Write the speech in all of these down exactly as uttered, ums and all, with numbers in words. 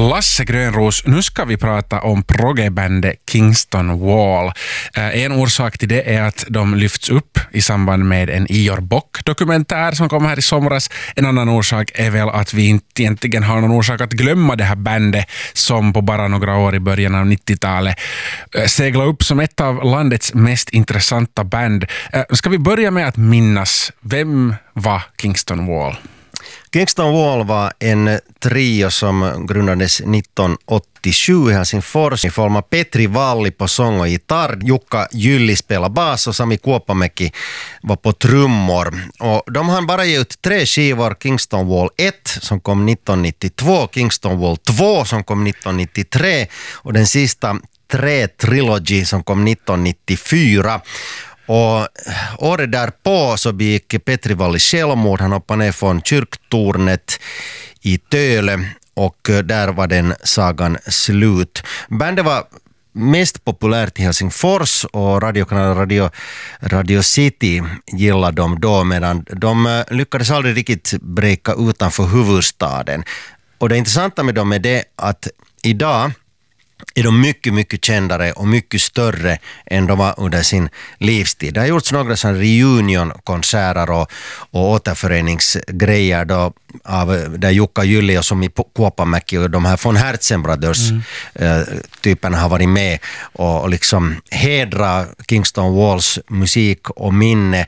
Lasse Grönros, nu ska vi prata om proggebandet Kingston Wall. En orsak till det är att de lyfts upp i samband med en Ior Bock-dokumentär som kom här i somras. En annan orsak är väl att vi inte egentligen har någon orsak att glömma det här bandet som på bara några år i början av nittiotalet seglade upp som ett av landets mest intressanta band. Ska vi börja med att minnas, vem var Kingston Wall? Kingston Wall var en trio som grundades nittonhundraåttiosju i Helsingfors i form av Petri Valli på sång och gitarr, Jukka Jylli spelade bas och Sami Kuopamäki var på trummor. Och de hann bara ge ut tre skivor, Kingston Wall ett som kom nittonhundranittiotvå, Kingston Wall två som kom nittonhundranittiotre och den sista tre Trilogy som kom nittonhundranittiofyra. Och året därpå så begick Petri Valli självmord. Han hoppade ner från kyrktornet i Töle och där var den sagan slut. Bandet var mest populärt i Helsingfors och radiokanalen Radio, Radio City gillade dem då, medan de lyckades aldrig riktigt bräcka utanför huvudstaden. Och det intressanta med dem är det att idag är de mycket, mycket kändare och mycket större än de var under sin livstid. Det har gjorts några sådana reunion-konserter och, och återföreningsgrejer då, av där Jukka Jylli och Sami Kuopamäki och de här von Herzen Brothers mm. äh, typerna har varit med och, och liksom hedra Kingston Walls musik och minne.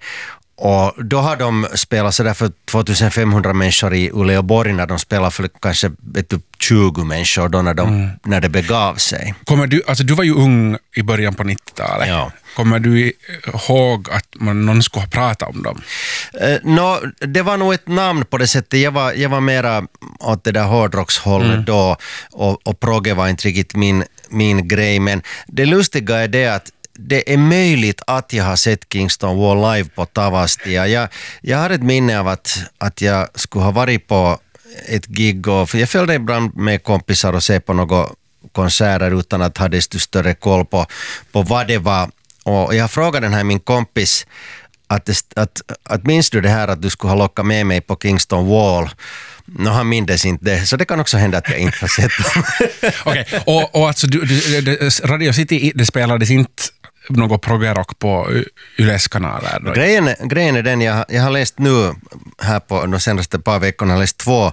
Och då har de spelat sådär för tvåtusenfemhundra människor i Uleåborg när de spelar för kanske vet du, tjugo människor då när, de, mm. när det begav sig. Kommer du, alltså du var ju ung i början på nittiotalet. Ja. Kommer du ihåg att man någon skulle ha pratat om dem? Uh, no, det var nog ett namn på det sättet. Jag var, jag var mera åt det där hårdrockshållet mm. då och, och progge var inte riktigt min, min grej. Men det lustiga är det att det är möjligt att jag har sett Kingston Wall live på Tavastia. Jag, jag har ett minne av att, att jag skulle ha varit på ett gig och för jag följde ibland med kompisar och se på några konserter utan att ha desto större koll på, på vad det var. Och jag frågade den här min kompis att, att, att minns du det här att du skulle ha lockat med mig på Kingston Wall? No, han mindes inte det, så det kan också hända att jag inte har sett dem. Okej, okay. och, och alltså du, du, det, Radio City, det spelades inte något proggerock på Yles kanaler? Grejen, grejen är den, jag, jag har läst nu här på de senaste par veckorna, har läst två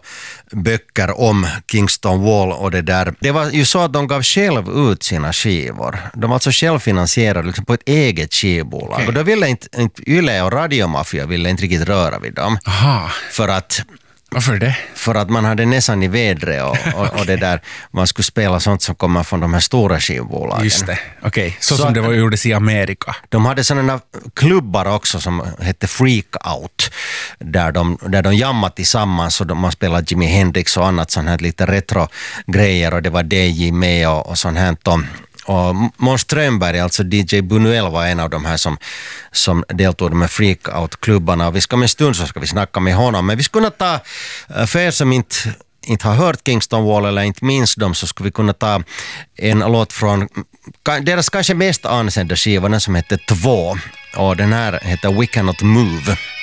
böcker om Kingston Wall och det där. Det var ju så att de gav själv ut sina skivor. De var alltså självfinansierade liksom på ett eget skivbolag. Okay. Och då ville inte, inte Yle och Radiomafia ville inte riktigt röra vid dem. Aha. För att Varför det? För att man hade nästan i vädre och, och, och det där, man skulle spela sånt som kommer från de här stora skivbolagen. Just det, okej. Okay. Så, så som det var gjordes i Amerika. De hade sådana klubbar också som hette Freak Out, där de, där de jammade tillsammans och de, man spelade Jimi Hendrix och annat sånt här lite retro-grejer och det var D J med och, och sånt här. Och, och Måns Strömberg, alltså D J Bunuel var en av de här som, som deltog med Freakout-klubbarna. Och vi ska med en stund så ska vi snacka med honom. Men vi skulle ta, för er som inte, inte har hört Kingston Wall eller inte minns dem, så skulle vi kunna ta en låt från deras kanske mest ansända skiva som heter Två. Och den här heter We Cannot Move.